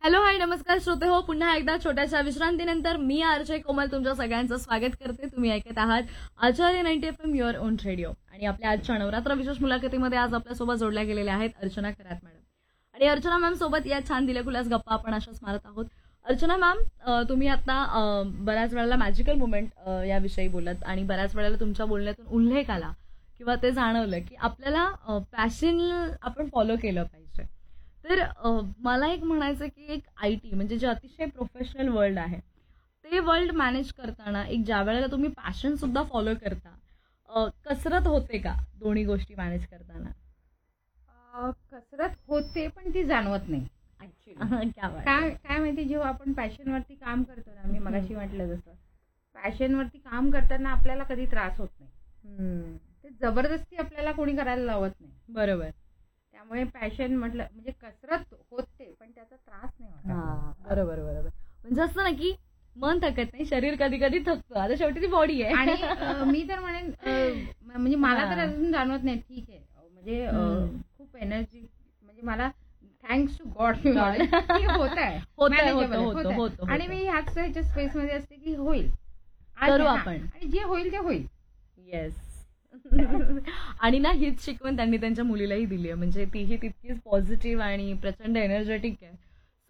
Hello, हाय, नमस्कार श्रोते हो. पुन्हा एकदा छोट्याशा विश्रांतीनंतर मी आरजे कोमल तुमच्या सगळ्यांचं स्वागत करते. तुम्ही ऐकत आहात आचार्य 90 FM युअर ओन रेडिओ. आणि आपल्या आजच्या नवरात्र विशेष मुलाखतीमध्ये आज आपल्यासोबत जोडल्या गेलेल्या आहेत अर्चना खरात मॅडम. आणि अर्चना मॅम सोबत या छान दिलखुलास गप्पा आपण अशाच मारत आहोत. अर्चना मॅम, तुम्ही आता बऱ्याच वेळेला मॅजिकल मुमेंट याविषयी बोलत आणि बऱ्याच वेळेला तुमच्या बोलण्यातून उल्लेख आला किंवा ते जाणवलं की आपल्याला पॅशन आपण फॉलो केलं पाहिजे. तर मला एक म्हणायचं की एक IT म्हणजे जे अतिशय प्रोफेशनल वर्ल्ड आहे, ते वर्ल्ड मॅनेज करताना एक ज्या वेळेला तुम्ही पॅशन सुद्धा फॉलो करता, कसरत होते का दोन्ही गोष्टी मॅनेज करताना? कसरत होते पण ती जाणवत नाही ऍक्च्युली. क्या बात काय आहे. काय माहिती, जेव्हा आपण पॅशनवरती काम करतो ना, मी मगाशी म्हटलं जसं पॅशनवरती काम करताना आपल्याला कधी त्रास होत नाही. हम्म, ते जबरदस्ती आपल्याला कोणी करायला लावत नाही. बरोबर. त्यामुळे पॅशन म्हटलं म्हणजे कसरत होते पण त्याचा त्रास नाही होत हा, आपल्याला. बरोबर बरोबर. म्हणजे असतं ना की मन थकत नाही, शरीर कधी कधी थकतं. आता शेवटी ती बॉडी आहे. आणि मी तर म्हणेन म्हणजे मला तर हा. अजून जाणवत नाही. ठीक आहे, म्हणजे हम्म. खूप एनर्जी, म्हणजे मला थँक्स टू गॉड होत आहे, होतं manageable होतं होतं होतं आणि मी ह्याच्या स्पेस मध्ये असते की होईल आज करू हा, आपण. आणि जे होईल ते होईल. येस. आणि ना हीच शिकवण त्यांनी त्यांच्या मुलीलाही दिली आहे. म्हणजे तीही तितकीच पॉझिटिव्ह आणि प्रचंड एनर्जेटिक आहे.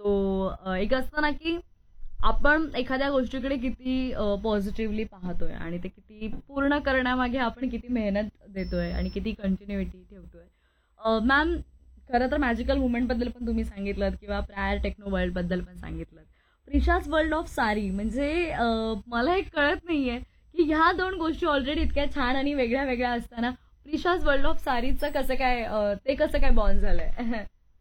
सो एक असतं ना की आपण एखाद्या गोष्टीकडे किती पॉझिटिव्हली पाहतोय आणि ते किती पूर्ण करण्यामागे आपण किती मेहनत देतोय आणि किती कंटिन्युइटी ठेवतोय. मॅम, खरं तर मॅजिकल मुवमेंट बद्दल पण तुम्ही सांगितलं किंवा प्रायर टेक्नो वर्ल्ड बद्दल पण सांगितलं. प्रिशाज वर्ल्ड ऑफ सारी म्हणजे मला एक कळत नाहीये की ह्या दोन गोष्टी ऑलरेडी इतक्या छान आणि वेगळ्या वेगळ्या असताना प्रिशाज वर्ल्ड ऑफ सारीचं कसं काय ते कसं काय बॉन्ड झालंय?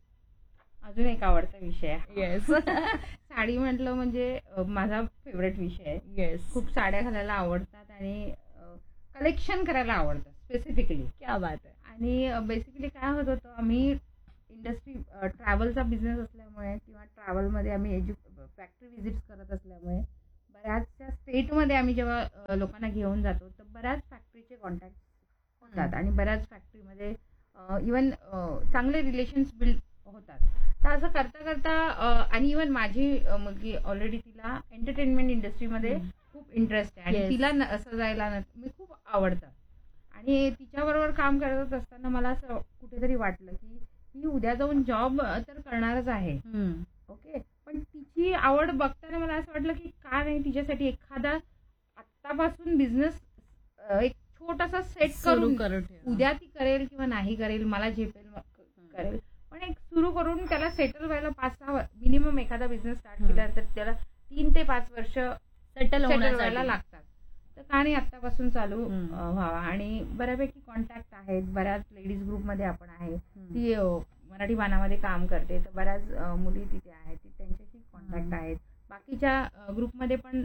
अजून एक आवडता विषय आहे. येस. साडी म्हटलं म्हणजे माझा फेवरेट विषय आहे. येस. खूप साड्या घालायला आवडतात आणि कलेक्शन करायला आवडतं स्पेसिफिकली. क्या बात आहे. आणि बेसिकली काय होत होतं, आम्ही इंडस्ट्री ट्रॅव्हलचा बिझनेस असल्यामुळे किंवा ट्रॅव्हलमध्ये आम्ही फॅक्टरी व्हिजिट्स करत असल्यामुळे बऱ्याचशा स्टेटमध्ये आम्ही जेव्हा लोकांना घेऊन जातो तर बऱ्याच फॅक्टरीचे कॉन्टॅक्ट होतात आणि बऱ्याच फॅक्टरीमध्ये इवन चांगले रिलेशन्स बिल्ड होतात. तर असं करता करता आणि इवन माझी मुलगी ऑलरेडी, तिला एंटरटेनमेंट इंडस्ट्रीमध्ये खूप इंटरेस्ट आहे आणि Yes. तिला सजायला मी खूप आवडतं. आणि तिच्याबरोबर काम करत असताना मला असं कुठेतरी वाटलं की ही उद्या जाऊन जॉब तर करणारच आहे, ओके, पण तिची आवड बघताना मला असं वाटलं की का नाही तिच्यासाठी एखादा आत्तापासून बिझनेस एक छोटासा सेट सुरू करून, करून ठेवा. उद्या ती करेल किंवा नाही करेल, मला झेपेल करेल, पण एक सुरू करून त्याला सेटल व्हायला 5-6 मिनिमम एखादा बिझनेस स्टार्ट केला तर त्याला 3 ते 5 वर्ष सेटल व्हायला होण्यासाठी लागतात. तर का नाही आत्तापासून चालू हम्म. व्हावा. आणि बऱ्यापैकी कॉन्टॅक्ट आहेत, बऱ्याच लेडीज ग्रुपमध्ये आपण आहे. हम्म. ती मराठी बाणामध्ये काम करते, तर बऱ्याच मुली तिथे आहेत, ती त्यांच्याशी कॉन्टॅक्ट आहेत. बाकीच्या ग्रुपमध्ये पण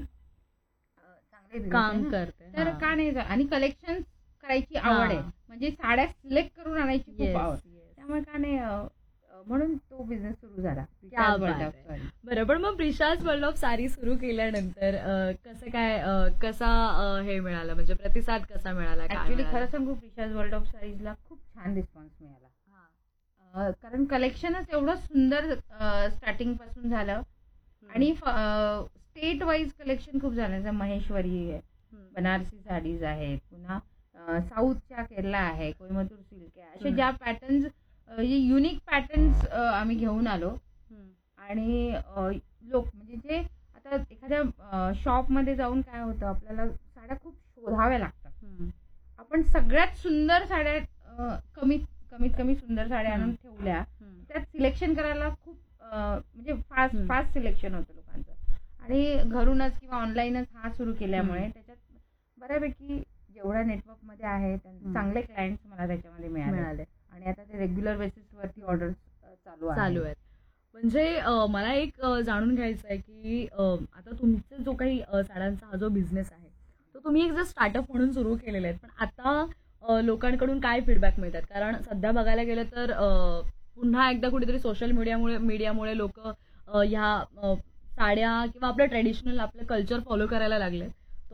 चांगले काम relation आहे. करते. तर हा. का नाही आणि कलेक्शन करायची आवड आहे, हा. म्हणजे साड्या सिलेक्ट करून आणायची खूप Yes, आवड. yes. त्यामुळे का नाही म्हणून तो बिझनेस सुरू झाला. क्या Precious बात World of आहे. Sarees. बरं, पण मग प्रिशाज वर्ल्ड ऑफ सारी सुरू केल्यानंतर कसं काय कसा हे मिळालं, म्हणजे प्रतिसाद कसा मिळाला, काय ऍक्च्युली मिळालं? खरं सांगू, प्रिशाज वर्ल्ड ऑफ सारीजला खूप छान रिस्पॉन्स मिळाला. हा. कारण कलेक्शनच एवढं सुंदर स्टार्टिंग पासून झालं आणि स्टेट वाईज कलेक्शन खूप झालं. जसं महेश्वरी आहे, हम्म. बनारसी साडीज आहेत, पुन्हा साऊथच्या केरला आहे, कोइंबतूर सिल्क आहे, असे हम्म. ज्या पॅटर्न्स, युनिक पॅटर्न्स आम्ही घेऊन आलो. हम्म. आणि लोक म्हणजे जे आता एखाद्या शॉपमध्ये जाऊन काय होतं, आपल्याला साड्या खूप शोधाव्या लागतात. हम्म. आपण सगळ्यात सुंदर साड्या कमीत कमीत कमी सुंदर साड्या आणून ठेवल्या, हम्म. त्यात सिलेक्शन करायला खूप म्हणजे फास्ट हम्म. फास्ट सिलेक्शन होतं लोकांचं. आणि घरूनच किंवा ऑनलाईनच हा सुरू केल्यामुळे त्याच्यात बऱ्यापैकी जेवढ्या नेटवर्कमध्ये आहे चांगले क्लायंट्स मला त्याच्यामध्ये मिळाले. आणि आता ते रेग्युलर बेसिसवरती ऑर्डर चालू चालू आहेत. म्हणजे मला एक जाणून घ्यायचं आहे की आता तुमचा जो काही साड्यांचा हा जो बिझनेस आहे तो तुम्ही एक जर स्टार्टअप म्हणून सुरू केलेला आहे, पण आता लोकांकडून काय फीडबॅक मिळतात? कारण सध्या बघायला गेलं तर पुन्हा एकदा कुठेतरी सोशल मीडियामुळे लोक ह्या साड्या किंवा आपलं ट्रेडिशनल आपलं कल्चर फॉलो करायला लागले.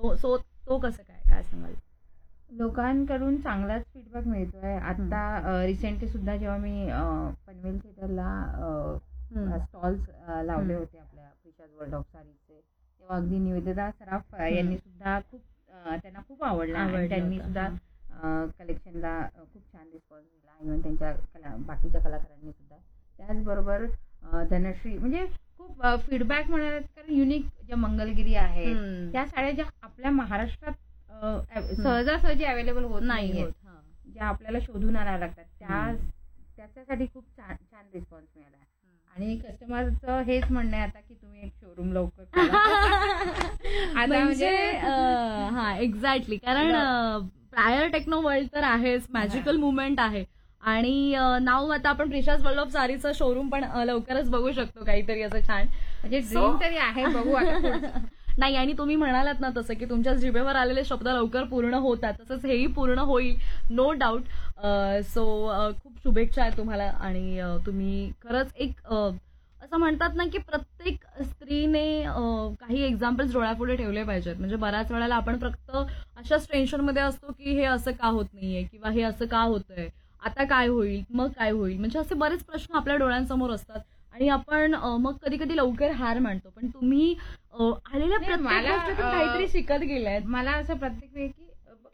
तो कसं काय काय सांगाल? लोकांकडून चांगलाच फीडबॅक मिळतोय. आता रिसेंटली सुद्धा जेव्हा मी पनवेल थिएटरला स्टॉल्स लावले होते आपल्या प्रिशाज वर्ल्ड ऑफ साडीचे, तेव्हा अगदी निवेदिता सराफ यांनी सुद्धा खूप त्यांना खूप आवडला आणि त्यांनी सुद्धा कलेक्शनला खूप छान रिस्पॉन्स दिला. इव्हन त्यांच्या बाकीच्या कलाकारांनी सुद्धा. त्याचबरोबर धनश्री, म्हणजे खूप फीडबॅक म्हणाल, कारण युनिक ज्या मंगलगिरी आहे त्या साड्या ज्या आपल्या महाराष्ट्रात सहजासहजी अवेलेबल होत नाही, ज्या आपल्याला शोधून आणाव्या लागतात, त्याच्यासाठी खूप छान छान रिस्पॉन्स मिळाला. आणि कस्टमरचं हेच म्हणणं आहे आता की तुम्ही एक शोरूम लवकर काढा. आता म्हणजे हा एक्झॅक्टली, कारण प्रायर टेक्नो वर्ल्ड तर आहेच, मॅजिकल मुवमेंट आहे, आणि नाव आता आपण प्रिशाज वर्ल्ड ऑफ साडीचं शोरूम पण लवकरच बघू शकतो काहीतरी असं छान. म्हणजे ड्रीम तरी आहे, बघू आता पुढचं. नाही, आणि तुम्ही म्हणालात ना तसं की तुमच्या जिभेवर आलेले शब्द लवकर पूर्ण होतात, तसंच हेही पूर्ण होईल, नो डाऊट. सो खूप शुभेच्छा आहेत तुम्हाला. आणि तुम्ही खरंच एक असं म्हणतात ना की प्रत्येक स्त्रीने काही एक्झाम्पल्स डोळ्यापुढे ठेवले पाहिजेत. म्हणजे बऱ्याच वेळेला आपण फक्त अशाच टेन्शनमध्ये असतो की हे असं का होत नाहीये, किंवा हे असं का होतंय, आता काय होईल, मग काय होईल, म्हणजे असे बरेच प्रश्न आपल्या डोळ्यांसमोर असतात आणि आपण मग कधी कधी लवकर हार मानतो. पण तुम्ही आलेल्या प्रत्येक गोष्टीतून काहीतरी शिकत गेलाय. मला असं प्रत्येक वेळी की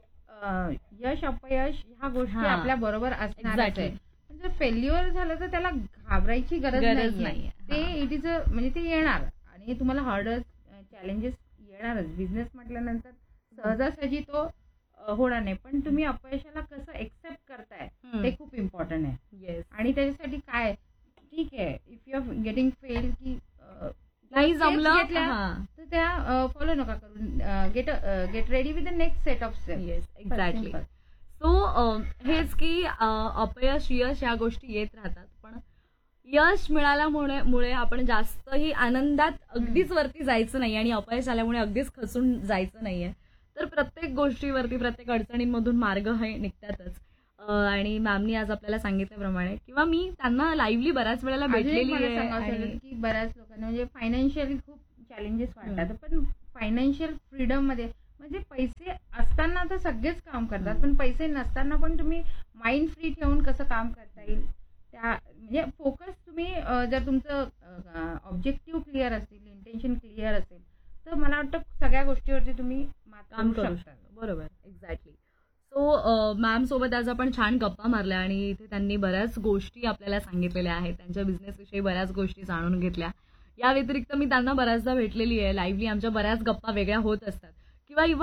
यश अपयश ह्या गोष्टी आपल्या बरोबर असणार आहे. म्हणजे फेल्युअर झालं तर त्याला घाबरायची गरज नाही. ते इट इज म्हणजे ते येणार आणि तुम्हाला हर्डर्स चॅलेंजेस येणारच. बिझनेस म्हटल्यानंतर सहजासहजी तो होणार नाही, पण तुम्ही अपयशाला कसं एक्सेप्ट करताय ते खूप इम्पॉर्टंट आहे. आणि त्याच्यासाठी काय, ठीक आहे, if you R getting fail की नाही जमलं तर त्या फॉलो नका करून, get ready with the next set of steps. Yes, exactly. So हेच की अपयश यश या गोष्टी येत राहतात, पण यश मिळाल्यामुळे आपण जास्तही आनंदात अगदीच वरती जायचं नाही आणि अपयश आल्यामुळे अगदीच खचून जायचं नाहीये. तर प्रत्येक गोष्टीवरती, प्रत्येक अडचणींमधून मार्ग हे निघतातच. आणि मॅमनी आज आपल्याला सांगितल्याप्रमाणे, किंवा मी त्यांना लाईव्हली बऱ्याच वेळेला भेटलेली आहे की बऱ्याच लोकांना म्हणजे फायनान्शियली खूप चॅलेंजेस वाटतात, पण फायनान्शियल फ्रीडम मध्ये म्हणजे पैसे असताना तर सगळेच काम करतात, पण पैसे नसताना पण तुम्ही माइंड फ्री ठेवून कसं काम करता येईल, त्या म्हणजे फोकस तुम्ही जर तुमचं ऑब्जेक्टिव्ह क्लिअर असतील, इंटेन्शन क्लिअर असेल, तर मला वाटतं सगळ्या गोष्टीवरती तुम्ही काम करू शकता. बरोबर, एक्झॅक्टली. सो मॅम सोबत आज आपण छान गप्पा मारल्या आणि इथे त्यांनी बऱ्याच गोष्टी आपल्याला सांगितलेल्या आहेत, त्यांच्या बिझनेसविषयी बऱ्याच गोष्टी जाणून घेतल्या. या व्यतिरिक्त मी त्यांना बऱ्याचदा भेटलेली आहे लाईव्हली, आमच्या बऱ्याच गप्पा वेगळ्या होत असतात, किंवा